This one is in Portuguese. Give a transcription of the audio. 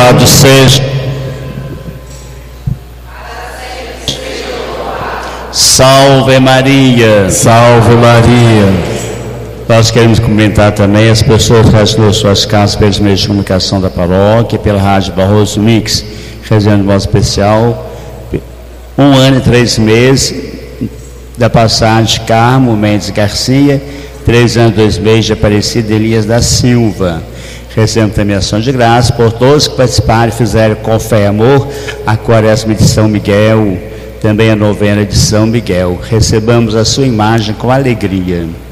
Louvado seja. Salve Maria. Salve Maria. Nós queremos cumprimentar também as pessoas que ajudam suas casas pelos meios de comunicação da paróquia, pela Rádio Barroso Mix, rezando de modo especial 1 ano e 3 meses da passagem de Carmo Mendes Garcia, 3 anos e 2 meses de Aparecida Elias da Silva. Recebemos também ação de graça por todos que participaram e fizeram com fé e amor a Quaresma de São Miguel, também a novena de São Miguel. Recebamos a sua imagem com alegria.